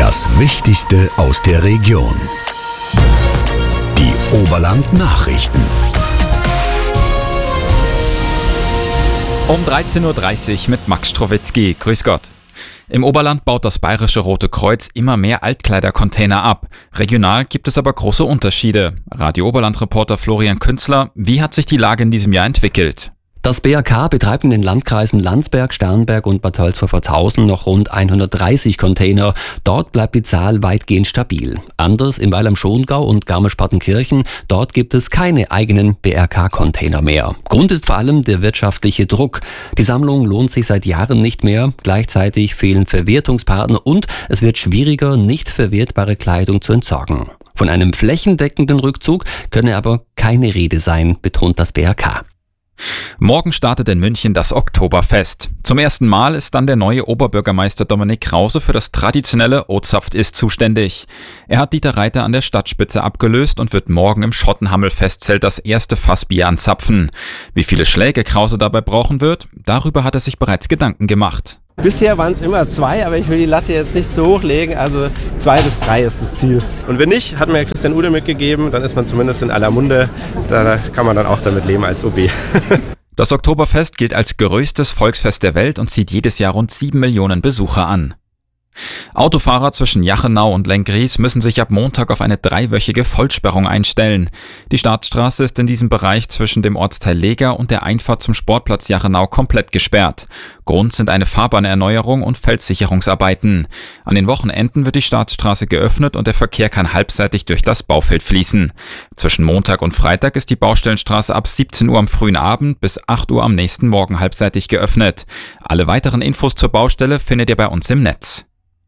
Das Wichtigste aus der Region. Die Oberland-Nachrichten. Um 13.30 Uhr mit Max Strowitzki. Grüß Gott. Im Oberland baut das Bayerische Rote Kreuz immer mehr Altkleidercontainer ab. Regional gibt es aber große Unterschiede. Radio Oberland-Reporter Florian Künzler, wie hat sich die Lage in diesem Jahr entwickelt? Das BAK betreibt in den Landkreisen Landsberg, Sternberg und Bad Tölz-Pfeffertshausen noch rund 130 Container. Dort bleibt die Zahl weitgehend stabil. Anders in Weil am Schongau und Garmisch-Partenkirchen. Dort gibt es keine eigenen BRK-Container mehr. Grund ist vor allem der wirtschaftliche Druck. Die Sammlung lohnt sich seit Jahren nicht mehr. Gleichzeitig fehlen Verwertungspartner und es wird schwieriger, nicht verwertbare Kleidung zu entsorgen. Von einem flächendeckenden Rückzug könne aber keine Rede sein, betont das BRK. Morgen startet in München das Oktoberfest. Zum ersten Mal ist dann der neue Oberbürgermeister Dominik Krause für das traditionelle O-Zapft-Ist zuständig. Er hat Dieter Reiter an der Stadtspitze abgelöst und wird morgen im Schottenhammel-Festzelt das erste Fassbier anzapfen. Wie viele Schläge Krause dabei brauchen wird, darüber hat er sich bereits Gedanken gemacht. Bisher waren es immer 2, aber ich will die Latte jetzt nicht zu hoch legen, also 2 bis 3 ist das Ziel. Und wenn nicht, hat mir Christian Ude mitgegeben, dann ist man zumindest in aller Munde, da kann man dann auch damit leben als OB. Das Oktoberfest gilt als größtes Volksfest der Welt und zieht jedes Jahr rund 7 Millionen Besucher an. Autofahrer zwischen Jachenau und Lenggries müssen sich ab Montag auf eine 3-wöchige Vollsperrung einstellen. Die Staatsstraße ist in diesem Bereich zwischen dem Ortsteil Leger und der Einfahrt zum Sportplatz Jachenau komplett gesperrt. Grund sind eine Fahrbahnerneuerung und Feldsicherungsarbeiten. An den Wochenenden wird die Staatsstraße geöffnet und der Verkehr kann halbseitig durch das Baufeld fließen. Zwischen Montag und Freitag ist die Baustellenstraße ab 17 Uhr am frühen Abend bis 8 Uhr am nächsten Morgen halbseitig geöffnet. Alle weiteren Infos zur Baustelle findet ihr bei uns im Netz.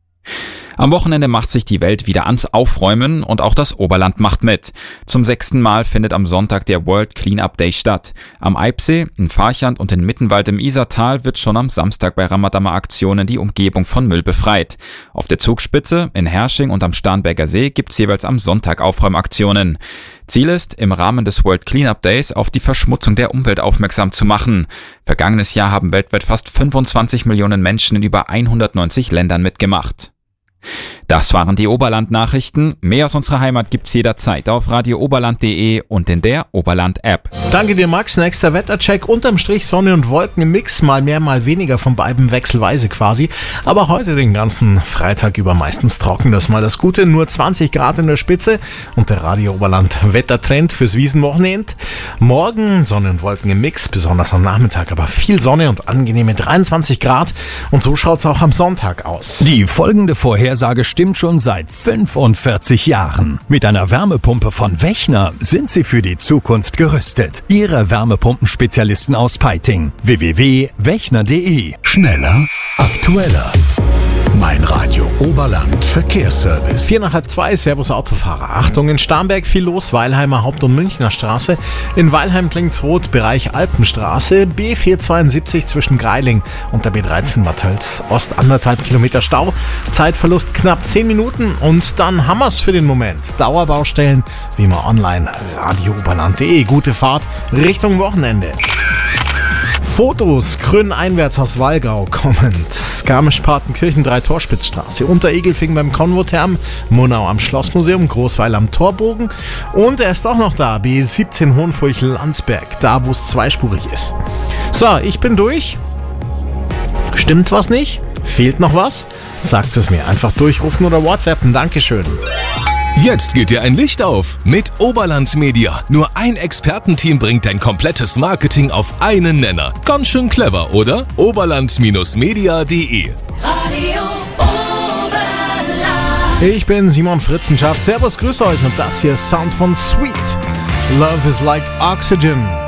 Am Wochenende macht sich die Welt wieder ans Aufräumen und auch das Oberland macht mit. Zum 6. Mal findet am Sonntag der World Cleanup Day statt. Am Eibsee, in Farchand und in Mittenwald im Isartal wird schon am Samstag bei Ramadammer Aktionen die Umgebung von Müll befreit. Auf der Zugspitze, in Hersching und am Starnberger See gibt's jeweils am Sonntag Aufräumaktionen. Ziel ist, im Rahmen des World Cleanup Days auf die Verschmutzung der Umwelt aufmerksam zu machen. Vergangenes Jahr haben weltweit fast 25 Millionen Menschen in über 190 Ländern mitgemacht. Das waren die Oberland-Nachrichten. Mehr aus unserer Heimat gibt's jederzeit auf radiooberland.de und in der Oberland-App. Danke dir, Max. Nächster Wettercheck. Unterm Strich Sonne und Wolken im Mix. Mal mehr, mal weniger von beiden wechselweise quasi. Aber heute den ganzen Freitag über meistens trocken. Das ist mal das Gute. Nur 20 Grad in der Spitze. Und der Radio Oberland Wettertrend fürs Wiesenwochenende. Morgen Sonne und Wolken im Mix. Besonders am Nachmittag aber viel Sonne und angenehme 23 Grad. Und so schaut's auch am Sonntag aus. Die folgende Vorhersage stimmt schon seit 45 Jahren. Mit einer Wärmepumpe von Wechner sind Sie für die Zukunft gerüstet. Ihre Wärmepumpenspezialisten aus Peiting. www.wechner.de. Schneller, aktueller. Mein Radio Oberland Verkehrsservice. 1:45, Servus Autofahrer. Achtung, in Starnberg viel los, Weilheimer Haupt- und Münchner Straße. In Weilheim klingt's rot, Bereich Alpenstraße. B472 zwischen Greiling und der B13 Bad Tölz. Ost 1,5 Kilometer Stau. Zeitverlust knapp 10 Minuten und dann haben wir's für den Moment. Dauerbaustellen, wie immer online, radiooberland.de. Gute Fahrt Richtung Wochenende. Fotos grüneinwärts aus Wallgau kommend. Garmisch-Partenkirchen 3-Torspitzstraße, Unteregelfing beim Konvotherm, Monau am Schlossmuseum, Großweil am Torbogen und er ist auch noch da, B17 Hohenfurchen-Landsberg, da wo es zweispurig ist. So, ich bin durch. Stimmt was nicht? Fehlt noch was? Sagt es mir. Einfach durchrufen oder WhatsAppen. Dankeschön. Jetzt geht dir ein Licht auf mit Oberland Media. Nur ein Expertenteam bringt dein komplettes Marketing auf einen Nenner. Ganz schön clever, oder? Oberland-media.de. Radio Oberland. Ich bin Simon Fritzenschaft. Servus, grüß euch und das hier ist Sound von Sweet. Love is like oxygen.